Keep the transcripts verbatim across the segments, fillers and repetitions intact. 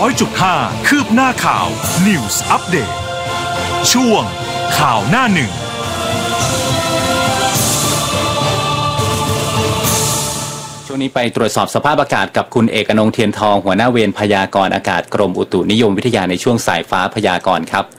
อยจุดห้า คืบหน้าข่าว News Update ช่วงข่าวหน้าหนึ่งช่วงนี้ไปตรวจสอบสภาพอากาศกับคุณเอกอนงค์เทียนทองหัวหน้าเวรพยากรณ์อากาศกรมอุตุนิยมวิทยาในช่วงสายฟ้าพยากรณ์ครับ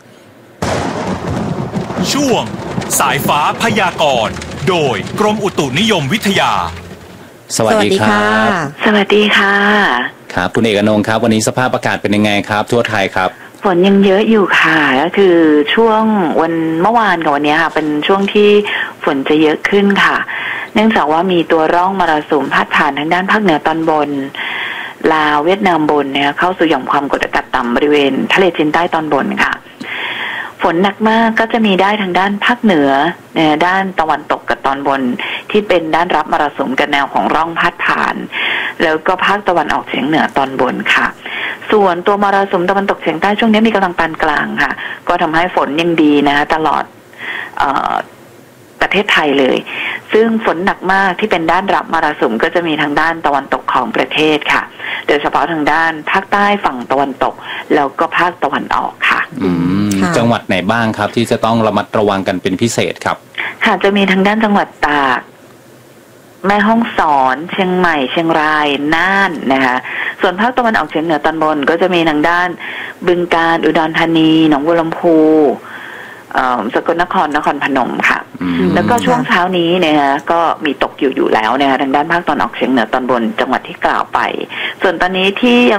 ช่วงสายฟ้าพยากรณ์โดยกรมอุตุนิยมวิทยาสวัสดีครับสวัสดีค่ะครับคุณเอกอนงค์ครับวันนี้สภาพอากาศเป็นยังไงครับทั่วไทยครับฝนยังเยอะอยู่ค่ะก็คือช่วงวันเมื่อวานกับวันนี้ค่ะเป็นช่วงที่ฝนจะเยอะขึ้นค่ะเนื่องจากว่ามีตัวร่องมรสุมพาดผ่านทางด้านภาคเหนือตอนบนลาวเวียดนามบนเนี่ยเข้าสู่หย่อมความกดอากาศต่ำบริเวณทะเลจีนใต้ตอนบนค่ะฝนหนักมากก็จะมีได้ทางด้านภาคเหนือเนี่ยด้านตะวันตกกับตอนบนที่เป็นด้านรับมรสุมกับแนวของร่องพาดผ่านแล้วก็ภาคตะวันออกเฉียงเหนือตอนบนค่ะส่วนตัวมรสุมตะวันตกเฉียงใต้ช่วงนี้มีกำลังปานกลางค่ะก็ทำให้ฝนยังดีนะตลอดเอ่อประเทศไทยเลยซึ่งฝนหนักมากที่เป็นด้านรับมรสุมก็จะมีทางด้านตะวันตกของประเทศค่ะโดยเฉพาะทางด้านภาคใต้ฝั่งตะวันตกแล้วก็ภาคตะวันออกค่ะอืมจังหวัดไหนบ้างครับที่จะต้องระมัดระวังกันเป็นพิเศษครับค่ะจะมีทางด้านจังหวัดตากแม่ฮ่องสอนเชียงใหม่เชียงรายน่านนะคะส่วนภาคตะวันออกเฉียงเหนือตอนบนก็จะมีทางด้านบึงกาฬอุดรธานีหนองบัวลำพูสกลนครนครพนมค่ะแล้วก็ช่วงเช้านี้เนี่ยก็มีตกอยู่อยู่แล้วเนี่ยทางด้านภาคตะวันออกเฉียงเหนือตอนบนจังหวัดที่กล่าวไปส่วนตอนนี้ที่